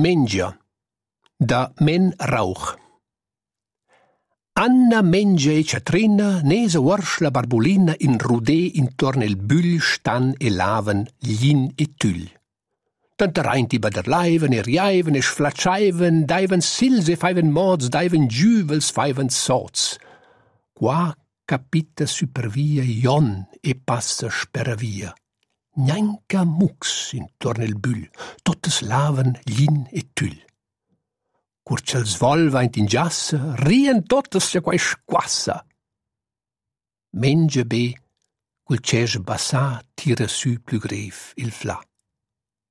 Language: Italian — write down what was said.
Mengia da Men Rauch. Anna mengia e ciatrina, nesa uorsch la barbulina in rudè intorno il bül stan e laven glin e tüll. Tantereint i baderleiven e riaiven e sflatschaiven, daiven sils e faiven mods, daiven giuvels, faiven soz. Qua capita supervia Jon e passa speravia. Gnanca mux intorno il bül, totes laven glin e tüll. Curciels volva in giassa, rien totes se quai squassa. Mengia be, quel cesch bassà tira su plü grev il fla.